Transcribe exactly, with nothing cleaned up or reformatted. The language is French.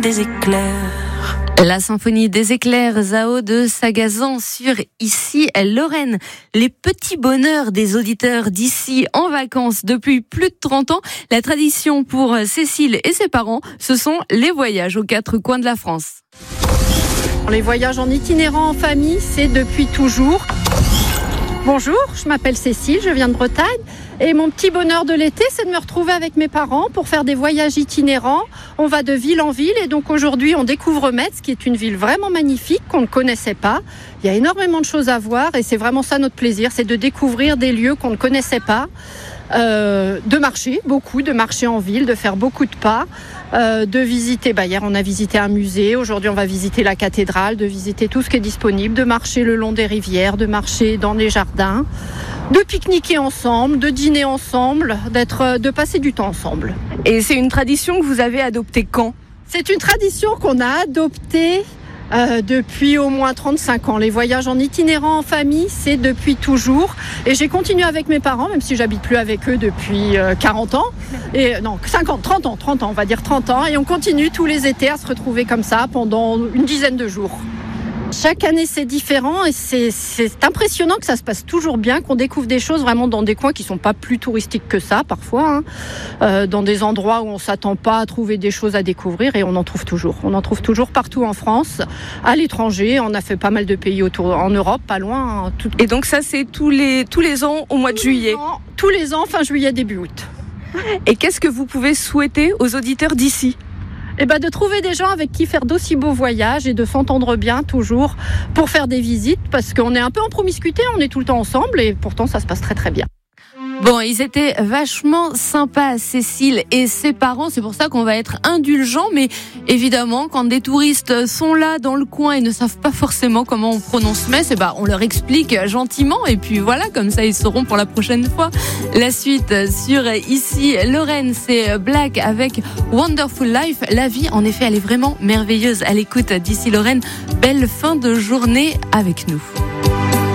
des éclairs. La symphonie des éclairs, Zao de Sagazan sur Ici Lorraine. Les petits bonheurs des auditeurs d'ici en vacances depuis plus de trente ans. La tradition pour Cécile et ses parents, ce sont les voyages aux quatre coins de la France. Les voyages en itinérant en famille, c'est depuis toujours. Bonjour, je m'appelle Cécile, je viens de Bretagne et mon petit bonheur de l'été, c'est de me retrouver avec mes parents pour faire des voyages itinérants. On va de ville en ville et donc aujourd'hui on découvre Metz, qui est une ville vraiment magnifique qu'on ne connaissait pas. Il y a énormément de choses à voir et c'est vraiment ça notre plaisir, c'est de découvrir des lieux qu'on ne connaissait pas. Euh, de marcher, beaucoup, de marcher en ville, de faire beaucoup de pas, euh, de visiter, bah, hier on a visité un musée, aujourd'hui on va visiter la cathédrale, de visiter tout ce qui est disponible, de marcher le long des rivières, de marcher dans les jardins, de pique-niquer ensemble, de dîner ensemble, d'être, de passer du temps ensemble. Et c'est une tradition que vous avez adoptée quand ? C'est une tradition qu'on a adoptée Euh, depuis au moins trente-cinq ans. Les voyages en itinérant en famille, c'est depuis toujours. Et j'ai continué avec mes parents, même si j'habite plus avec eux depuis euh, quarante ans. Et, non, cinquante, trente ans, trente ans, on va dire trente ans. Et on continue tous les étés à se retrouver comme ça pendant une dizaine de jours. Chaque année, c'est différent et c'est, c'est impressionnant que ça se passe toujours bien, qu'on découvre des choses vraiment dans des coins qui sont pas plus touristiques que ça, parfois, hein, euh, dans des endroits où on s'attend pas à trouver des choses à découvrir et on en trouve toujours. On en trouve toujours partout en France, à l'étranger. On a fait pas mal de pays autour, en Europe, pas loin. Hein, tout... Et donc ça, c'est tous les, tous les ans au mois de juillet ? Ans, tous les ans, fin juillet, début août. Et qu'est-ce que vous pouvez souhaiter aux auditeurs d'ici ? Eh ben, de trouver des gens avec qui faire d'aussi beaux voyages et de s'entendre bien toujours pour faire des visites parce qu'on est un peu en promiscuité, on est tout le temps ensemble et pourtant ça se passe très très bien. Bon, ils étaient vachement sympas, Cécile et ses parents. C'est pour ça qu'on va être indulgents. Mais évidemment, quand des touristes sont là dans le coin et ne savent pas forcément comment on prononce Metz, eh ben, on leur explique gentiment. Et puis voilà, comme ça, ils sauront pour la prochaine fois. La suite sur Ici Lorraine, c'est Black avec Wonderful Life. La vie, en effet, elle est vraiment merveilleuse. À l'écoute d'Ici Lorraine, belle fin de journée avec nous.